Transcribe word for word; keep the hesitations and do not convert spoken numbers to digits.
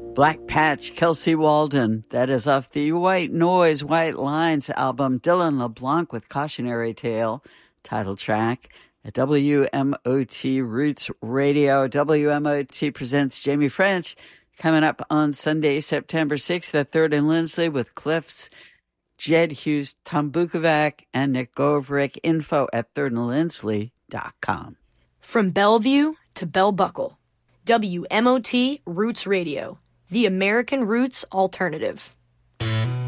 Black Patch, Kelsey Walden. That is off the White Noise, White Lines album. Dylan LeBlanc with Cautionary Tale, title track. At W M O T Roots Radio, W M O T presents Jamie French, coming up on Sunday, September sixth, at third and Lindsley with Cliffs, Jed Hughes, Tom Bukovac, and Nick Goverick. Info at third and lindsley dot com. From Bellevue to Bell Buckle, W M O T Roots Radio, the American Roots Alternative.